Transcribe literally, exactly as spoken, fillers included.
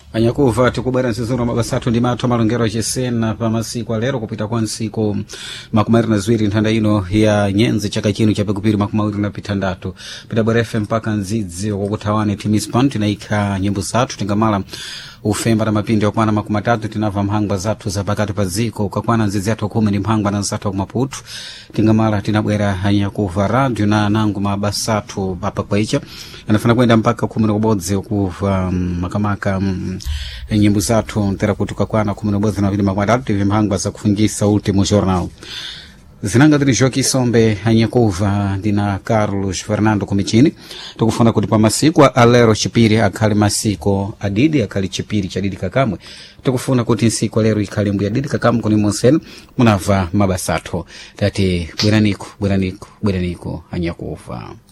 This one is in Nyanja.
Anyakuva tikubwera nsizoro mabasatu ndi mathu malongero chesena pa masiku alero kupita kwa nsiku makumari na zwiri nthanda ino ya nyenzi chaka chinu cha pekupiri makumawiri na pitandatu pidabwera F M mpaka nzidzi wakutawane timispan tinaika nyimbo zatu tingamala ufemba na mapindi wakwana makumatatu tinava mhangwa zatu za pakati pa ziko ukakwana nzidzi atu kumi ni mhangwa na nsatu wakumaputu tingamala tinabwera Anyakuva radio na nangu mabasatu papa kwa icha anafana kwenda mpaka kumi na kubodzi ukuva um, makamaka um, nyimbo zatu ntera kutuka kwana kumi na kubodzi na vili makumatatu tivi mhangwa za kufungisa ultimo jornal zinanga dini Joki Sombe Anyakuva dina Carlos Fernando Kumichini tukufuna kuti pa masiku alero chipiri akali masiko adidi akali chipiri chadidi kakamwe tukufuna kuti nsiku alero ikali mbu adidi kakamwe kuni monseni munava mabasatho tati bweraniko bweraniko bweraniko Anyakuva.